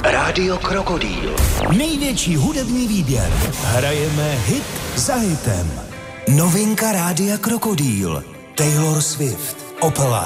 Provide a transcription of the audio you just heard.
Rádio Krokodýl. Největší hudební výběr. Hrajeme hit za hitem. Novinka Rádia Krokodýl. Taylor Swift. Opala.